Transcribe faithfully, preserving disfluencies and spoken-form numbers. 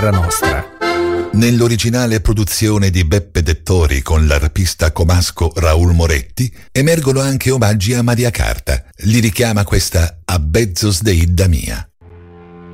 Nostra. Nell'originale produzione di Beppe Dettori con l'arpista comasco Raul Moretti emergono anche omaggi a Maria Carta. Li richiama questa A Bezzos de Idda Mia.